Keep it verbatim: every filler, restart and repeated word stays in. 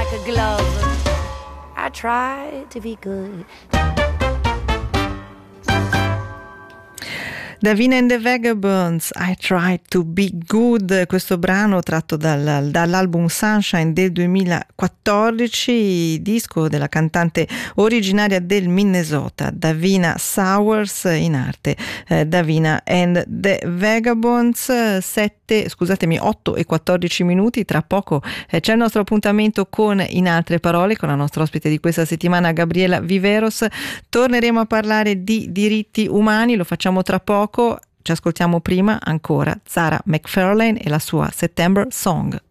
like a glove. I try to be good. Davina and the Vagabonds, I Try to Be Good, questo brano tratto dal, dall'album Sunshine del duemilaquattordici, disco della cantante originaria del Minnesota, Davina Sowers, in arte eh, Davina and the Vagabonds. Sette, scusatemi, otto e quattordici minuti, tra poco eh, c'è il nostro appuntamento con In Altre Parole, con la nostra ospite di questa settimana, Gabriela Viveros. Torneremo a parlare di diritti umani, lo facciamo tra poco. Ci ascoltiamo prima ancora Sarah McFarlane e la sua September Song.